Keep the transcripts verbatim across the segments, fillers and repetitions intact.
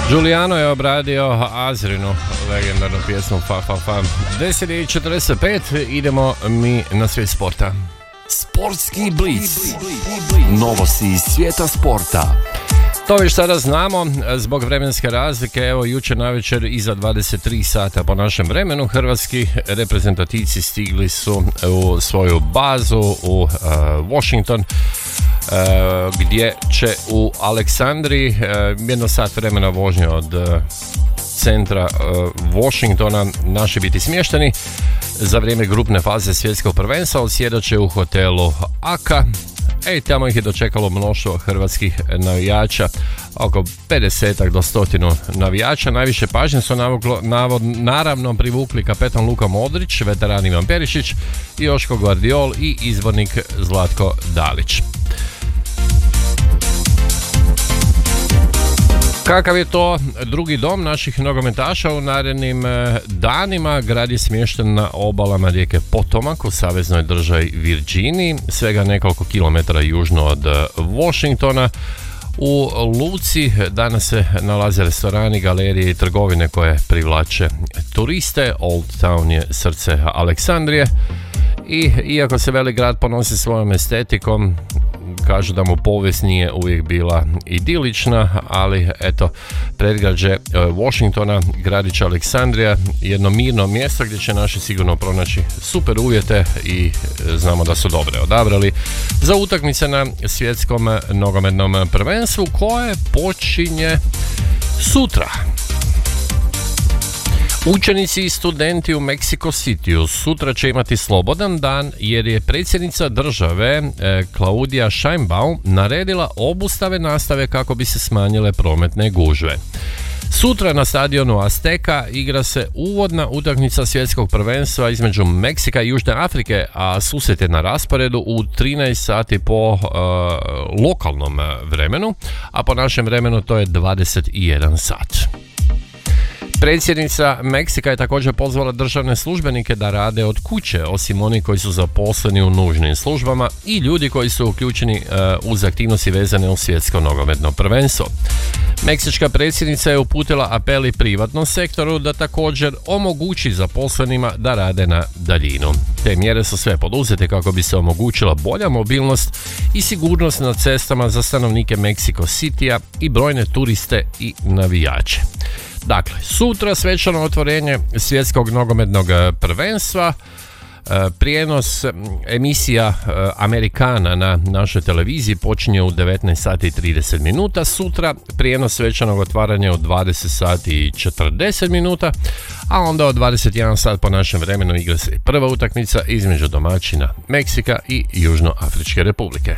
Giuliano je obradio Azrinu, legendarnu pjesmu Fa Fa Fa. deset i četrdeset pet, idemo mi na svijet sporta. Sportski blic. Novosti iz svijeta sporta. To već sada znamo, zbog vremenske razlike, evo jučer navečer iza dvadeset tri sata po našem vremenu, hrvatski reprezentativci stigli su u svoju bazu u uh, Washington, uh, gdje će u Aleksandriji uh, jedno sat vremena vožnje od uh, centra uh, Washingtona naši biti smješteni za vrijeme grupne faze svjetskog prvenstva. Odsjedat će u hotelu Aka. E, tamo ih je dočekalo mnoštvo hrvatskih navijača, oko pedeset do stotinu navijača. Najviše pažnje su navuklo, navod, naravno privukli kapetan Luka Modrić, veteran Ivan Perišić, Joško Gvardiol i izbornik Zlatko Dalić. Kakav je to drugi dom naših nogometaša u narednim danima? Grad je smješten na obalama rijeke Potomac u saveznoj državi Virginiji, svega nekoliko kilometara južno od Washingtona. U luci danas se nalaze restorani, galerije i trgovine koje privlače turiste. Old Town je srce Aleksandrije i iako se velik grad ponosi svojom estetikom, kažu da mu povijest nije uvijek bila idilična, ali eto, predgrađe Washingtona, gradić Aleksandrija, jedno mirno mjesto gdje će naši sigurno pronaći super uvjete i znamo da su dobre odabrali za utakmice na svjetskom nogometnom prvenstvu koje počinje sutra. Učenici i studenti u Mexico Cityu sutra će imati slobodan dan jer je predsjednica države eh, Claudia Sheinbaum naredila obustave nastave kako bi se smanjile prometne gužve. Sutra na stadionu Azteca igra se uvodna utakmica svjetskog prvenstva između Meksika i Južne Afrike, a susret je na rasporedu u trinaest sati po uh, lokalnom vremenu, a po našem vremenu to je dvadeset jedan sat. Predsjednica Meksika je također pozvala državne službenike da rade od kuće, osim onih koji su zaposleni u nužnim službama i ljudi koji su uključeni uh, uz aktivnosti vezane u svjetsko nogometno prvenstvo. Meksička predsjednica je uputila apel i privatnom sektoru da također omogući zaposlenima da rade na daljinu. Te mjere su sve poduzete kako bi se omogućila bolja mobilnost i sigurnost na cestama za stanovnike Mexico Cityja i brojne turiste i navijače. Dakle, sutra svečano otvorenje svjetskog nogometnog prvenstva, prijenos emisija Amerikana na našoj televiziji počinje u devetnaest sati i trideset minuta sutra, prijenos svečanog otvaranja u dvadeset sati i četrdeset minuta, a onda od dvadeset jedan sat po našem vremenu igra se prva utakmica između domaćina Meksika i Južnoafričke Republike.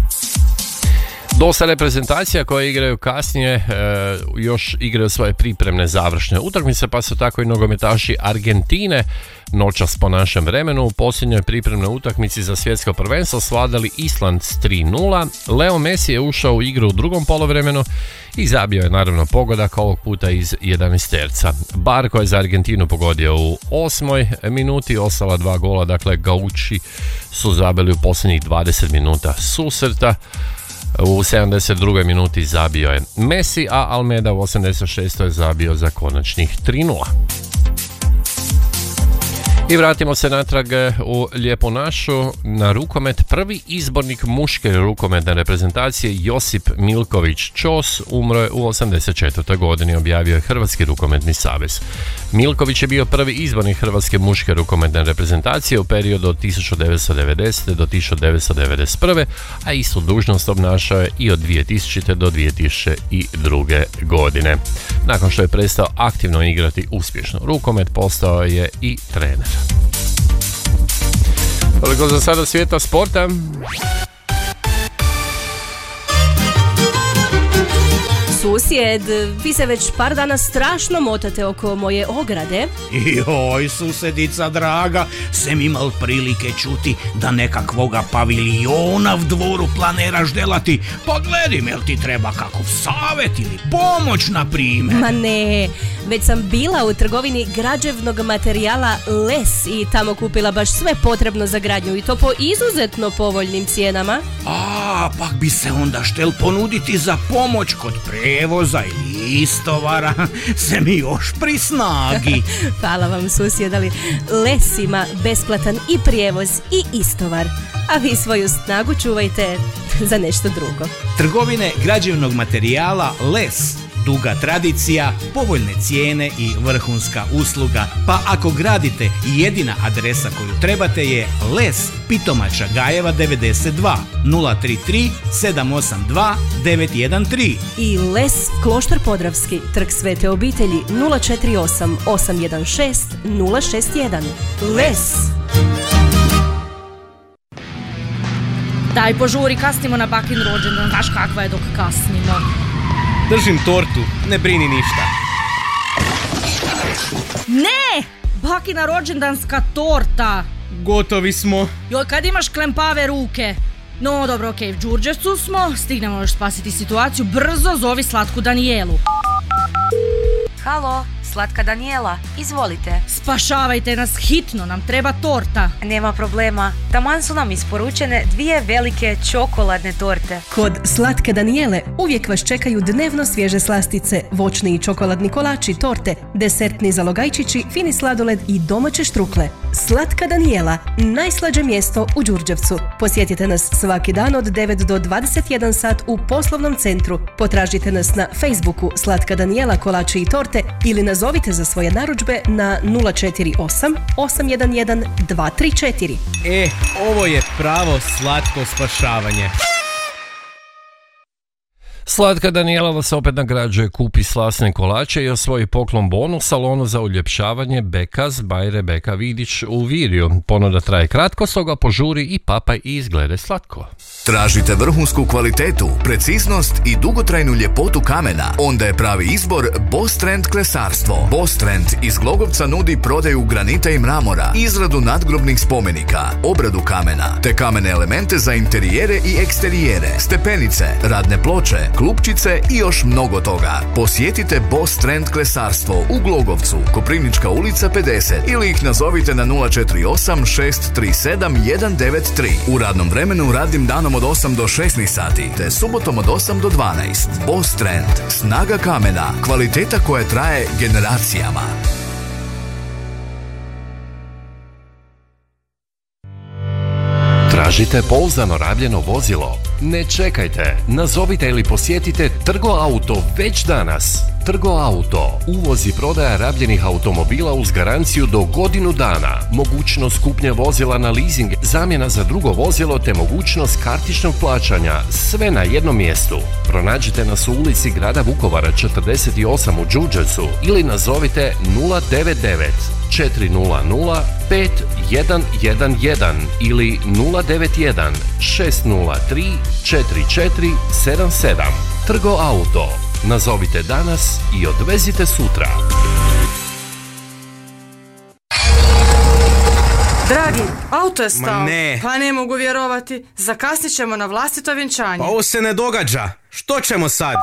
Dosta reprezentacija koje igraju kasnije e, još igraju svoje pripremne završne utakmice, pa su tako i nogometaši Argentine noćas po našem vremenu u posljednjoj pripremnoj utakmici za svjetsko prvenstvo svladali Island s tri nula. Leo Messi je ušao u igru u drugom poluvremenu i zabio je naravno pogodak, ovog puta iz jedanaesterca. Barco je za Argentinu pogodio u osmoj minuti, ostala dva gola, dakle Gauči su zabili u posljednjih dvadeset minuta susreta. U sedamdeset drugoj minuti zabio je Messi, a Almeda u osamdeset šestoj zabio za konačnih tri nula. I vratimo se natrag u lijepu našu, na rukomet. Prvi izbornik muške rukometne reprezentacije Josip Milković Ćos umro je u osamdeset četvrtoj godini, objavio je Hrvatski rukometni savez. Milković je bio prvi izbornik hrvatske muške rukometne reprezentacije u periodu od tisuću devetsto devedesete. do tisuću devetsto devedeset prve. a istu dužnost obnašao je i od dvije tisućite. do dvije tisuće druge. godine. Nakon što je prestao aktivno igrati uspješno rukomet, postao je i trener. Toliko za sada svijeta sporta. Susjed, vi se već par dana strašno motate oko moje ograde. Joj, susedica draga, sem imal prilike čuti da nekakvoga pavilijona v dvoru planeraš delati. Pogledim, jel ti treba kakov savjet ili pomoć, na primjer? Ma ne, već sam bila u trgovini građevnog materijala Les i tamo kupila baš sve potrebno za gradnju i to po izuzetno povoljnim cijenama. A, pak bi se onda štel ponuditi za pomoć kod prevoza ili istovara, se mi još pri snagi. Hvala vam, susjedali. Les ima besplatan i prijevoz i istovar, a vi svoju snagu čuvajte za nešto drugo. Trgovine građevnog materijala Les. Duga tradicija, povoljne cijene i vrhunska usluga. Pa ako gradite, jedina adresa koju trebate je Les, Pitomača Gajeva devedeset dva, nula tri tri sedam osam dva devet jedan tri. I Les, Kloštar Podravski, Trg Svete obitelji nula četiri osam osam jedan šest nula šest jedan. Les. Daj požuri, kasnimo na bakin rođendan, znaš kakva je dok kasnimo. Držim tortu, ne brini ništa. Ne! Bakina rođendanska torta! Gotovi smo. Joj, kad imaš klempave ruke? No, dobro, okej, okay, v Đurđevcu smo, stignemo još spasiti situaciju, brzo zovi slatku Danijelu. Halo, slatka Danijela, izvolite. Spašavajte nas, hitno, nam treba torta. Nema problema, taman su nam isporučene dvije velike čokoladne torte. Kod Slatke Danijele uvijek vas čekaju dnevno svježe slastice, voćni i čokoladni kolači, torte, desertni zalogajčići, fini sladoled i domaće štrukle. Slatka Danijela, najslađe mjesto u Đurđevcu. Posjetite nas svaki dan od devet do dvadeset jedan sat u poslovnom centru. Potražite nas na Facebooku Slatka Danijela kolači i torte ili nazovite za svoje narudžbe na nula četiri osam osam jedan jedan dva tri četiri. E, ovo je pravo slatko spašavanje. Slatka Danijela vas opet nagrađuje, kupi slasne kolače i osvoji poklon bonus salonu za uljepšavanje Bekas by Rebeka Vidić u Virju. Ponuda traje kratko, stoga požuri i papaj i izglede slatko. Tražite vrhunsku kvalitetu, preciznost i dugotrajnu ljepotu kamena? Onda je pravi izbor Boss Trend Klesarstvo. Boss Trend iz Glogovca nudi prodaju granita i mramora, izradu nadgrobnih spomenika, obradu kamena, te kamene elemente za interijere i eksterijere, stepenice, radne ploče, klupčice i još mnogo toga. Posjetite Boss Trend Klesarstvo u Glogovcu, Koprivnička ulica pedeset, ili ih nazovite na nula četiri osam šest tri sedam jedan devet tri. U radnom vremenu radnim danom od osam do šesnaest sati, te subotom od osam do dvanaest. Boss Trend, snaga kamena, kvaliteta koja traje generacijama. Tražite pouzdano rabljeno vozilo? Ne čekajte, nazovite ili posjetite Trgo Auto već danas. Trgo Auto, uvoz i prodaja rabljenih automobila uz garanciju do godinu dana, mogućnost kupnje vozila na leasing, zamjena za drugo vozilo te mogućnost kartičnog plaćanja, sve na jednom mjestu. Pronađite nas u ulici grada Vukovara četrdeset osam u Đurđevcu ili nazovite nula devet devet četiri nula nula pet jedan jedan jedan ili nula devet jedan šest nula tri četiri četiri sedam sedam. Trgo Auto. Nazovite danas i odvezite sutra. Dragi, auto je stao. Ma ne. Pa ne mogu vjerovati. Zakasnit ćemo na vlastito vjenčanje. Pa ovo se ne događa. Što ćemo sad?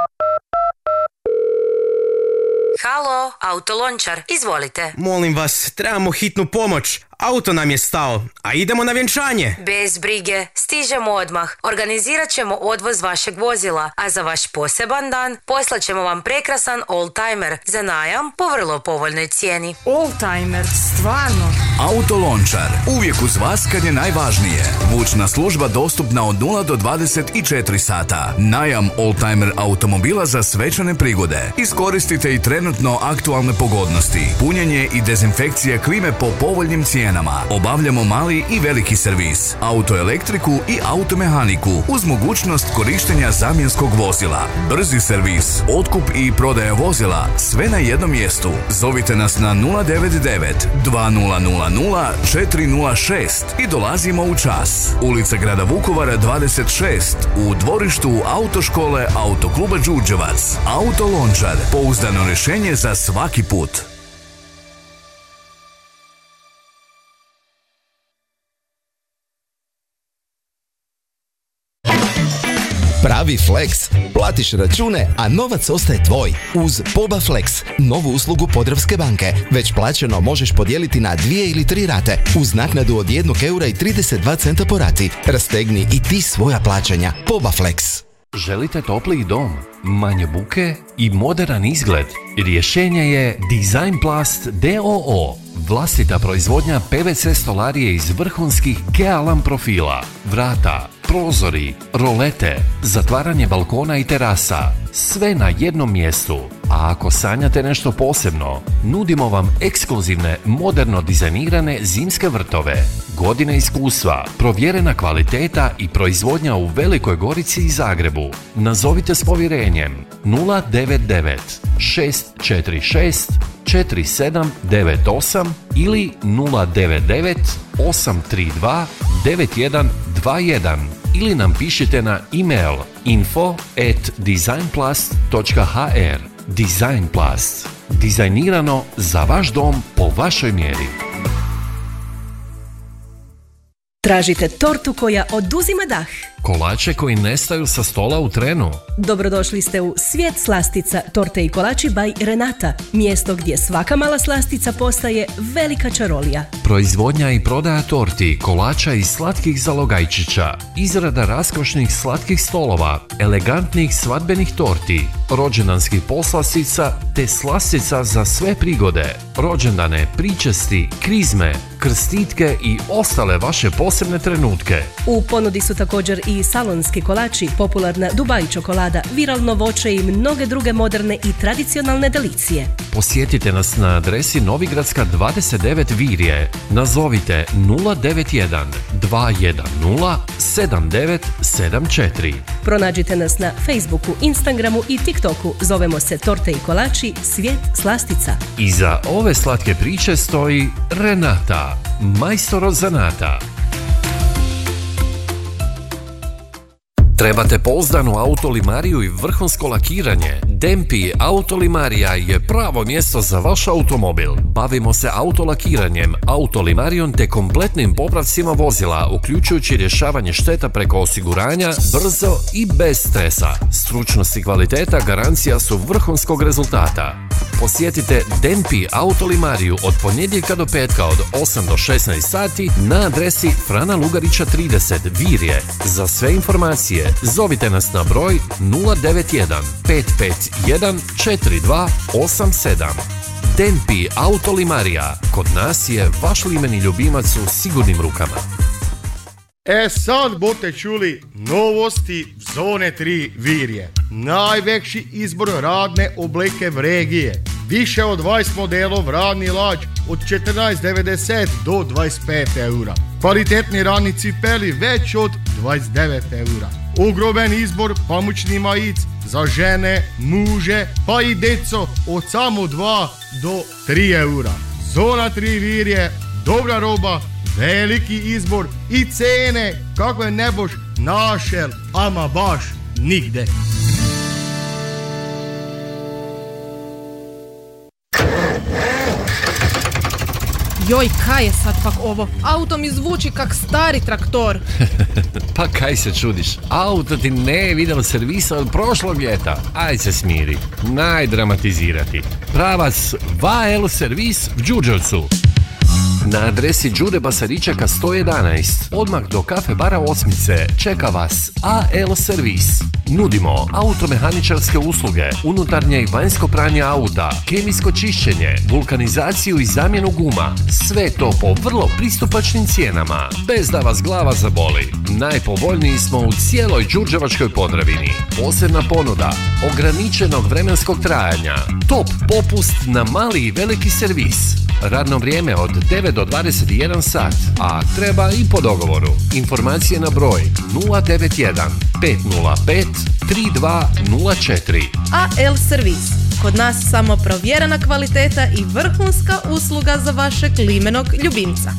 Halo, autolončar, izvolite. Molim vas, trebamo hitnu pomoć. Auto nam je stao, a idemo na vjenčanje. Bez brige, stižemo odmah. Organizirat ćemo odvoz vašeg vozila, a za vaš poseban dan poslat ćemo vam prekrasan oldtimer za najam po vrlo povoljnoj cijeni. Oldtimer, stvarno? Auto Lončar, uvijek uz vas kad je najvažnije. Vučna služba dostupna od nula do dvadeset četiri sata. Najam oldtimer automobila za svečane prigode. Iskoristite i trenutno aktualne pogodnosti. Punjenje i dezinfekcija klime po povoljnim cijenama. Obavljamo mali i veliki servis, autoelektriku i automehaniku uz mogućnost korištenja zamjenskog vozila. Brzi servis, otkup i prodaja vozila, sve na jednom mjestu. Zovite nas na nula devet devet dva nula nula nula četiri nula šest i dolazimo u čas. Ulica grada Vukovara dvadeset šest u dvorištu autoškole Autokluba Đurđevac. Auto Lončar, pouzdano rješenje za svaki put. Javi Flex. Platiš račune, a novac ostaje tvoj. Uz Poba Flex, novu uslugu Podravske banke. Već plaćeno možeš podijeliti na dvije ili tri rate, uz naknadu od jednog eura i trideset dva centa po rati. Rastegni i ti svoja plaćanja. Poba Flex. Želite topliji dom, manje buke i moderan izgled? Rješenje je Designplast d o o. Vlastita proizvodnja pe ve ce stolarije iz vrhunskih Kealam profila, vrata, prozori, rolete, zatvaranje balkona i terasa. Sve na jednom mjestu. A ako sanjate nešto posebno, nudimo vam ekskluzivne, moderno dizajnirane zimske vrtove. Godine iskustva, provjerena kvaliteta i proizvodnja u Velikoj Gorici i Zagrebu. Nazovite s povjerenjem nula devet devet šest četiri šest četiri sedam devet osam ili nula devet devet osam tri dva devet jedan dva jedan ili nam pišite na e-mail info at designplast točka h r. Designplast. Dizajnirano za vaš dom po vašoj mjeri. Tražite tortu koja oduzima dah? Kolače koji nestaju sa stola u trenu? Dobrodošli ste u Svijet slastica, torte i kolači by Renata. Mjesto gdje svaka mala slastica postaje velika čarolija. Proizvodnja i prodaja torti, kolača i slatkih zalogajčića. Izrada raskošnih slatkih stolova, elegantnih svadbenih torti, rođendanskih poslastica te slastica za sve prigode. Rođendane, pričesti, krizme, krstitke i ostale vaše posebne trenutke. U ponudi su također i salonski kolači, popularna Dubai čokolada, viralno voće i mnoge druge moderne i tradicionalne delicije. Posjetite nas na adresi Novigradska dvadeset devet Virje. Nazovite nula devet jedan dva jedan nula sedam devet sedam četiri. Pronađite nas na Facebooku, Instagramu i TikToku. Zovemo se Torte i kolači Svijet slastica. Iza ove slatke priče stoji Renata, majstor od zanata. Trebate pouzdanu autolimariju i vrhunsko lakiranje? Dempi Autolimarija je pravo mjesto za vaš automobil. Bavimo se autolakiranjem, autolimarijom te kompletnim popravcima vozila, uključujući rješavanje šteta preko osiguranja, brzo i bez stresa. Stručnost i kvaliteta garancija su vrhunskog rezultata. Posjetite Dempi Autolimariju od ponedjeljka do petka od osam do šesnaest sati na adresi Frana Lugarića trideset Virje. Za sve informacije zovite nas na broj nula devet jedan pet pet jedan četiri dva osam sedam. Dempi Autolimarija. Kod nas je vaš limeni ljubimac u sigurnim rukama. E sad bote čuli novosti Zone tri Virje. Najveći izbor radne obleke v regije. Više od dvadeset modelov radni lađ od četrnaest devedeset do dvadeset pet eura. Kvalitetni radni cipeli već od dvadeset devet eura. Ogromen izbor pamučni majic za žene, muže pa i deco od samo dva do tri eura. Zona tri Virje, dobra roba, veliki izbor i cene kakve ne boš našel, ama baš nigde. Joj, kaj je sad pak ovo? Auto mi zvuči kak stari traktor. Pa kaj se čudiš? Auto ti ne je vidjelo servisa od prošlog ljeta. Aj se smiri. Najdramatizirati. Pravac Va El Servis v Đurđevcu. Na adresi Đure Basaričeka sto jedanaest, odmah do kafe bara Osmice, čeka vas A L Servis. Nudimo automehaničarske usluge, unutarnje i vanjsko pranje auta, kemijsko čišćenje, vulkanizaciju i zamjenu guma. Sve to po vrlo pristupačnim cijenama, bez da vas glava zaboli. Najpovoljniji smo u cijeloj Đurđevačkoj Podravini. Posebna ponuda, ograničenog vremenskog trajanja, top popust na mali i veliki servis. Radno vrijeme od devet do dvadeset jedan sat, a treba i po dogovoru. Informacije na broj nula devet jedan pet nula pet tri dva nula četiri. A L Servis. Kod nas samo provjerena kvaliteta i vrhunska usluga za vašeg limenog ljubimca.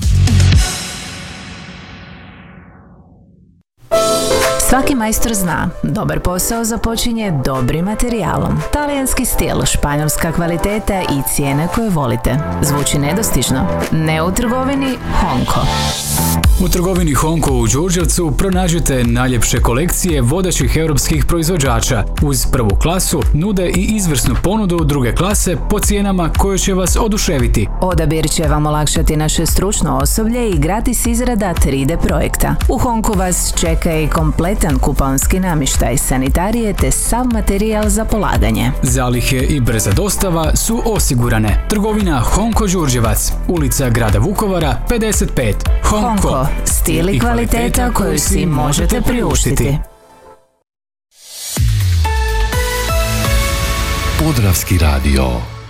Svaki majstor zna, dobar posao započinje dobrim materijalom. Talijanski stil, španjolska kvaliteta i cijene koje volite. Zvuči nedostižno? Ne u trgovini Honko. U trgovini Honko u Đurđevcu pronađite najljepše kolekcije vodećih europskih proizvođača. Uz prvu klasu nude i izvrsnu ponudu druge klase po cijenama koje će vas oduševiti. Odabir će vam olakšati naše stručno osoblje i gratis izrada tri D projekta. U Honku vas čeka i kompletan kuponski namještaj, sanitarije te sav materijal za polaganje. Zalihe i brza dostava su osigurane. Trgovina Honko Đurđevac, ulica grada Vukovara pedeset pet. Honko, Honko, stil i kvaliteta koju si možete priuštiti. Podravski radio.